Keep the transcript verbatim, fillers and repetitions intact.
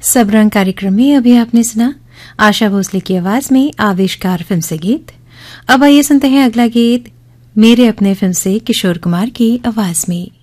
सब रंग कार्यक्रम में अभी आपने सुना आशा भोसले की आवाज में आविष्कार फिल्म से गीत। अब आइए सुनते हैं अगला गीत मेरे अपने फिल्म से किशोर कुमार की आवाज में।